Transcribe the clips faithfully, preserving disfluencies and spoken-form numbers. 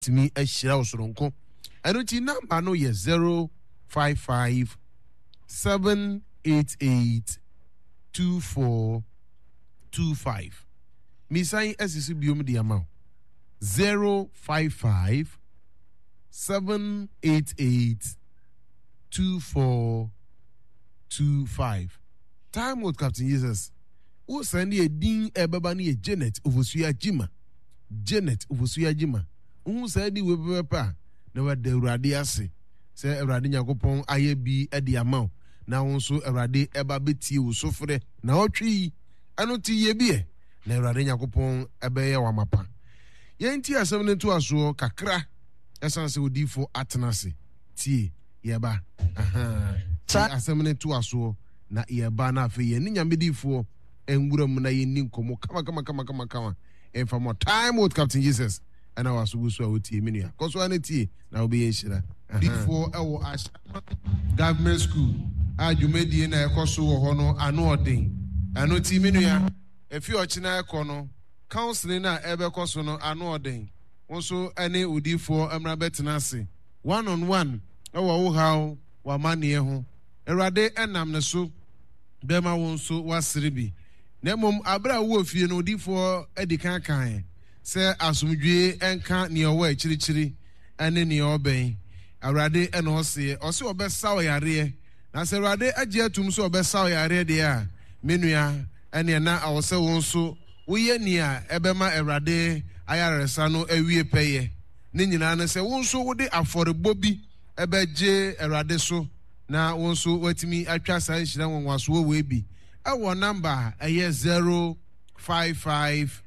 timi a shira osoronko eno ti number no ye zero five five seven eight eight two four two five. Misai esisi biom di amount zero five five seven eight eight two four two five. Time with Captain Jesus. O send ye din ebeba ni Janet Ovosuya Jima. Janet Ovosuya Jima. Un send di webepa na wa de Awurade ase. Se Awurade Nyankopon aye bi e di amount. Na wonso Awurade eba betie wo sofre na otwi ano ti ye bi e na Awurade Nyankopon ebe ye wa mapa. Ye nti asem ne to aso kakra esan se odifo atenase tie ye ba aha asem ne to aso na ye ba na afi ye ni nyamedifo enwuram na ye ni nkomo kama kama kama kama kama en for more time with Captain Jesus and our sugusu awutie menua koso aneti na obi ye hira difo ewo Ashama government school adwumedie na ekoso wo ho no ano odin ano ti menua efi ochina ekono counseling na ebe koso no ano odin wonso ene udifo amra betenase one on one ewo wo hawo wa manie ho Awurade enam ne so bema wonso wasrebi na mom abra wo fie no udifo edikan kan se asumdwe enka ne owo akirichiri ene ne oben Awurade ene ose ose obesaw yare na se Awurade agye atum so obesaw yare de a menua ene na awose wonso woye ni a ebema Awurade ayaresa no awie peye ne nyina na se wonso wode aforebo bi ebeje Awurade so na wonso watimi atwa san hira wonwaso we bi ewo number eye zero five five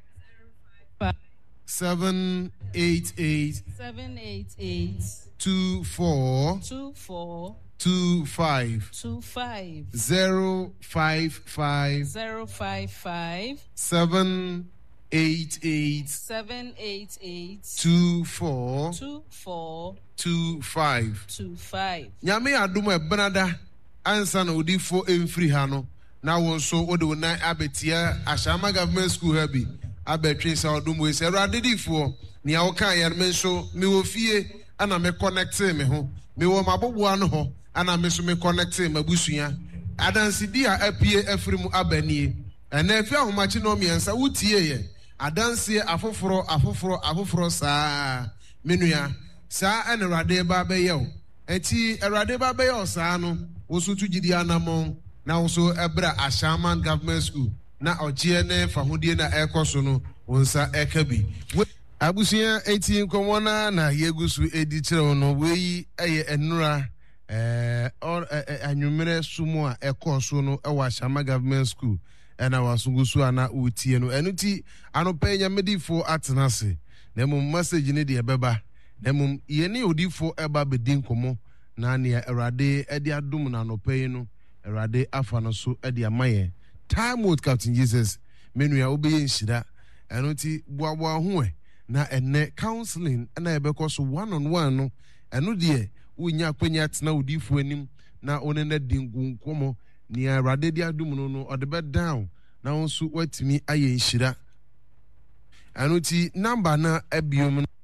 seven eight eight seven eight eight two four two four two five two five zero five five zero five five seven eight eight seven eight eight two four two four two five two five. Nyame adum e benada ansa na odifo emfiri ha no na wonso ode wona abetia Ashama government school ha bi abetwe sa odum we se Awurade difo ni awoka yer me so me wo fie ana me connect me ho me wo maboboa no ho ana me so me connect mabusua adansi di a apie afrimu abanie ena afi ahomachi no miensa wutie ye adansi afoforo afoforo afoforo saa menua saa ena Awurade ba be ye enti Awurade ba be ye saa no woso tugidi anamon na woso ebra Ashama government school na ogie ne fahodie na ekoso no wonsa ekabi abusia eti nkomona na yegusu edi kire no weyi eye enura eh or anwumere sumo a ekoso no ewa Ashama government school ena wasungusu ana utie no enuti anopenya medifo atenase na mum message ne de beba na mum ye ne odifo eba bedin komo na ne Awurade edi adum na anopai no Awurade afa no so edi amaye time with Captain Jesus menua obeye nhira enuti boabo ho e na enne counseling na ebekọ so one on one no enu de wonya kwanya tena odifo anim na onene dingu nkomo ni Awurade di adum no no ode be down na wonso watimi aye nhira enuti number na abiom